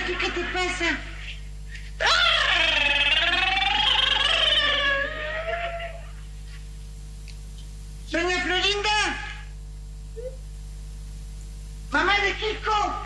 Kiki, ¿qué te pasa? Doña Florinda. Mamá de Kiko.